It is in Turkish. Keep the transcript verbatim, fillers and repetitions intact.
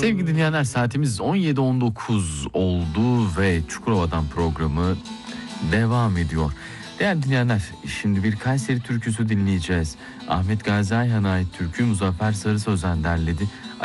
Sevgili dinleyenler, saatimiz on yedi on dokuz oldu ve Çukurova'dan programı devam ediyor. Değerli dinleyenler, şimdi bir Kayseri türküsü dinleyeceğiz. Ahmet Gazi Ayhan'a ait türkü Muzaffer Sarı Sözen derledi.